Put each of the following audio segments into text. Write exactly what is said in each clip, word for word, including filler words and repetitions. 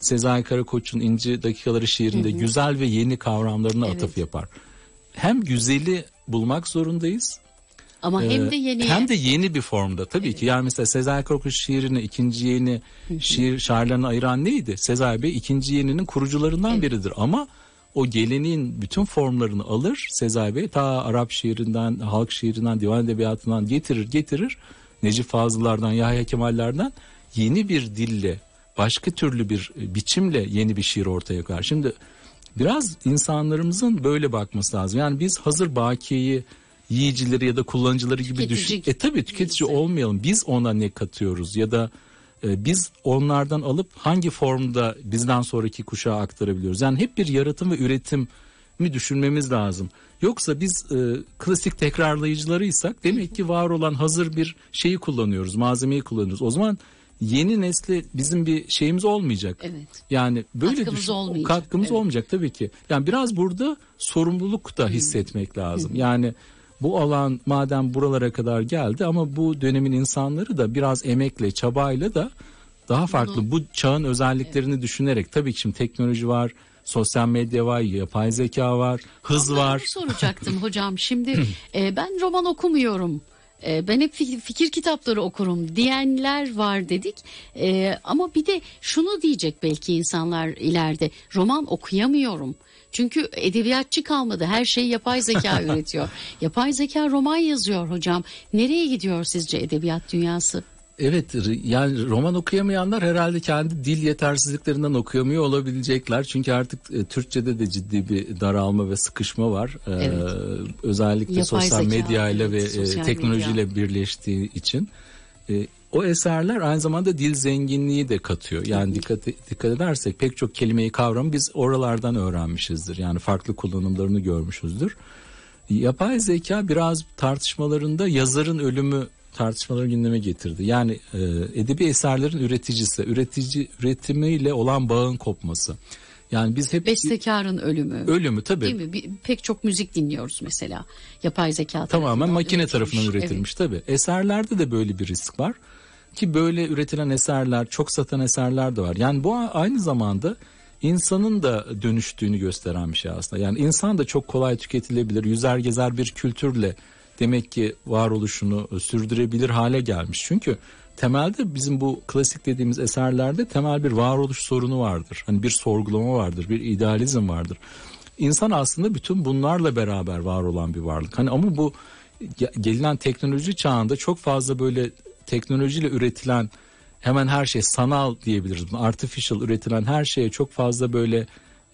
Sezai Karakoç'un İnci Dakikaları şiirinde hı hı. güzel ve yeni kavramlarına evet. atıf yapar. Hem güzeli bulmak zorundayız. Ama ee, hem de yeni hem de yeni bir formda tabii evet. ki. Yani mesela Sezai Karakoç şiirini ikinci yeni hı hı. şiir şairlerine ayıran neydi? Sezai Bey ikinci yeninin kurucularından evet. biridir ama o geleneğin bütün formlarını alır Sezai Bey, ta Arap şiirinden, halk şiirinden, divan edebiyatından getirir getirir. Necip Fazıl'lardan, Yahya Kemal'lerden yeni bir dille, başka türlü bir biçimle yeni bir şiir ortaya koyar. Şimdi biraz insanlarımızın böyle bakması lazım. Yani biz hazır bakiyeyi yiyicileri ya da kullanıcıları gibi tüketici düşün. E tabii tüketici neyse. olmayalım. Biz ona ne katıyoruz ya da e, biz onlardan alıp hangi formda bizden sonraki kuşağa aktarabiliyoruz? Yani hep bir yaratım ve üretim mi düşünmemiz lazım. Yoksa biz e, klasik tekrarlayıcılarıysak demek ki var olan hazır bir şeyi kullanıyoruz, malzemeyi kullanıyoruz. O zaman yeni nesle bizim bir şeyimiz olmayacak. Evet. Yani böyle katkımız düşün, olmayacak. Katkımız evet. olmayacak tabii ki. Yani biraz burada sorumluluk da hissetmek hmm. lazım. Hmm. Yani bu alan madem buralara kadar geldi ama bu dönemin insanları da biraz emekle, çabayla da daha farklı Bunu, bu çağın özelliklerini evet. düşünerek, tabii ki şimdi teknoloji var, sosyal medya var, yapay zeka var, hız Onları var. soracaktım hocam. Şimdi e, ben roman okumuyorum. E, ben hep fikir, fikir kitapları okurum diyenler var dedik. E, ama bir de şunu diyecek belki insanlar ileride. Roman okuyamıyorum. Çünkü edebiyatçı kalmadı. Her şeyi yapay zeka üretiyor. Yapay zeka roman yazıyor hocam. Nereye gidiyor sizce edebiyat dünyası? Evet, yani roman okuyamayanlar herhalde kendi dil yetersizliklerinden okuyamıyor olabilecekler. Çünkü artık e, Türkçe'de de ciddi bir daralma ve sıkışma var. Ee, evet. Özellikle yapay sosyal medyayla evet, ve e, teknolojiyle medya. birleştiği için. E, o eserler aynı zamanda dil zenginliği de katıyor. Yani dikkat dikkat edersek pek çok kelimeyi, kavramı biz oralardan öğrenmişizdir. Yani farklı kullanımlarını görmüşüzdür. Yapay zeka biraz tartışmalarında yazarın ölümü tartışmaları gündeme getirdi. Yani e, edebi eserlerin üreticisi, üretici üretimiyle olan bağın kopması. Yani biz hep bestekarın ölümü. Ölümü tabii. Değil mi? Bir, pek çok müzik dinliyoruz mesela. Yapay zeka tamamen makine tarafından üretilmiş evet. tabii. Eserlerde de böyle bir risk var. Ki böyle üretilen eserler, çok satan eserler de var. Yani bu aynı zamanda insanın da dönüştüğünü gösteren bir şey aslında. Yani insan da çok kolay tüketilebilir, yüzer gezer bir kültürle demek ki varoluşunu sürdürebilir hale gelmiş. Çünkü temelde bizim bu klasik dediğimiz eserlerde temel bir varoluş sorunu vardır. Hani bir sorgulama vardır, bir idealizm vardır. İnsan aslında bütün bunlarla beraber var olan bir varlık. Hani ama bu gelinen teknoloji çağında çok fazla böyle teknolojiyle üretilen hemen her şey sanal diyebiliriz. Artificial üretilen her şeye çok fazla böyle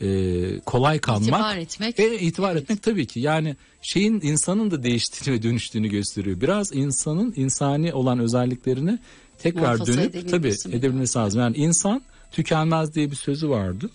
e, kolay kalmak. İtibar etmek. E, itibar evet. etmek tabii ki. Yani şeyin insanın da değiştiğini ve dönüştüğünü gösteriyor. Biraz insanın insani olan özelliklerini tekrar muhafaza dönüp tabii edebilmesi lazım. Yani insan tükenmez diye bir sözü vardı.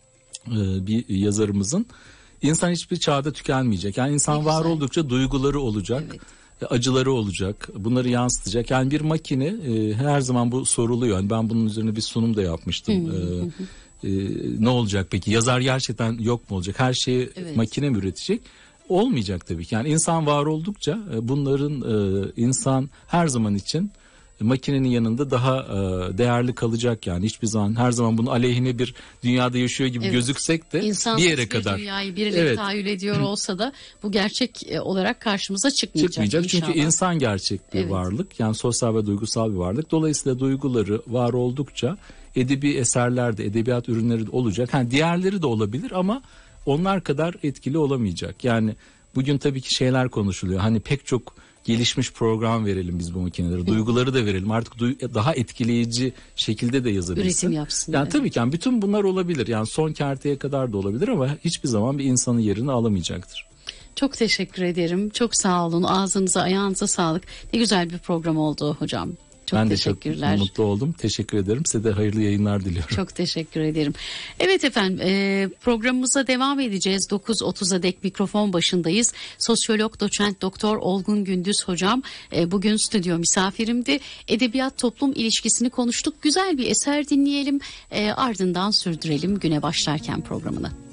Ee, bir yazarımızın. İnsan hiçbir çağda tükenmeyecek. Yani insan var oldukça duyguları olacak. Evet. Acıları olacak. Bunları yansıtacak. Yani bir makine e, her zaman bu soruluyor. Yani ben bunun üzerine bir sunum da yapmıştım. Hı hı. Ee, e, ne olacak peki? Yazar gerçekten yok mu olacak? Her şeyi evet. makine mi üretecek? Olmayacak tabii ki. Yani insan var oldukça e, bunların e, insan her zaman için makinenin yanında daha e, değerli kalacak yani. Hiçbir zaman her zaman bunun aleyhine bir dünyada yaşıyor gibi evet. gözüksek de İnsansız bir yere bir kadar. dünyayı birileri evet. tahayyül ediyor olsa da bu gerçek olarak karşımıza çıkmayacak. Çıkmayacak inşallah. Çünkü insan gerçek bir evet. varlık. Yani sosyal ve duygusal bir varlık. Dolayısıyla duyguları var oldukça edebi eserlerde, edebiyat ürünleri de olacak. Yani diğerleri de olabilir ama onlar kadar etkili olamayacak. Yani bugün tabii ki şeyler konuşuluyor. Hani pek çok gelişmiş program verelim biz bu makinelere. Hı. Duyguları da verelim. Artık duy- daha etkileyici şekilde de yazabilirsin. Üretim yapsın. Yani evet. tabii ki yani bütün bunlar olabilir. Yani son kerteye kadar da olabilir ama hiçbir zaman bir insanın yerini alamayacaktır. Çok teşekkür ederim. Çok sağ olun. Ağzınıza, ayağınıza sağlık. Ne güzel bir program oldu hocam. Çok ben teşekkürler. de çok mutlu oldum. Teşekkür ederim. Size de hayırlı yayınlar diliyorum. Çok teşekkür ederim. Evet efendim e, programımıza devam edeceğiz. dokuz otuza dek mikrofon başındayız. Sosyolog, doçent doktor Olgun Gündüz hocam e, bugün stüdyo misafirimdi. Edebiyat toplum ilişkisini konuştuk. Güzel bir eser dinleyelim. E, ardından sürdürelim güne başlarken programını.